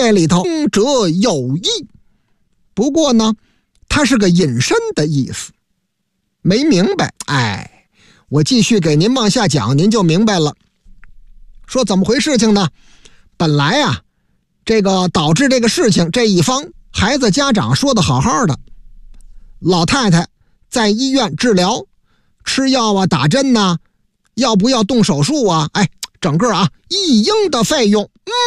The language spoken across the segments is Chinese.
这里头者有意，不过呢它是个引申的意思。没明白？我继续给您往下讲，您就明白了。说怎么回事情呢？本来啊，这个导致这个事情这一方孩子家长说的好好的，老太太在医院治疗，吃药啊，打针啊，要不要动手术啊，整个啊一应的费用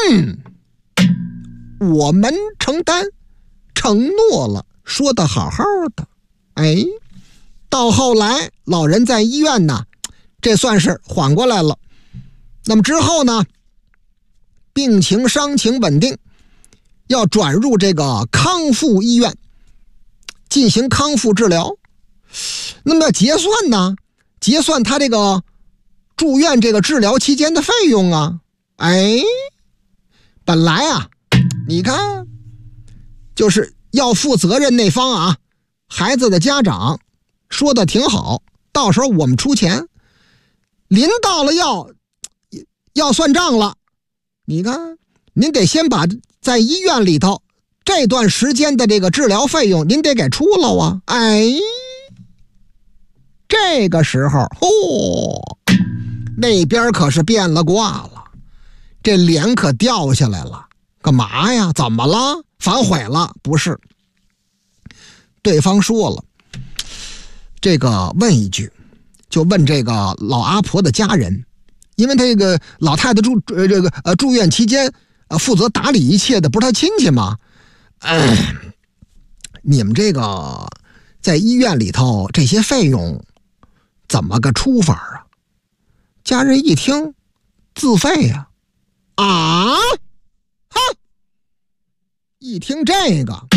我们承担，承诺了，说的好好的。到后来老人在医院呢，这算是缓过来了。那么之后呢，病情伤情稳定，要转入这个康复医院进行康复治疗。那么结算呢，结算他这个住院这个治疗期间的费用啊。本来啊，你看就是要负责任那方啊，孩子的家长说的挺好，到时候我们出钱。临到了要算账了，你看您得先把在医院里头这段时间的这个治疗费用您得给出了啊。这个时候那边可是变了卦了，这脸可掉下来了。干嘛呀？怎么了？反悔了？不是，对方说了，这个问一句，就问这个老阿婆的家人，因为他这个老太太住院期间负责打理一切的不是他亲戚吗？你们这个在医院里头这些费用怎么个出法啊？家人一听，自费呀！一听这个，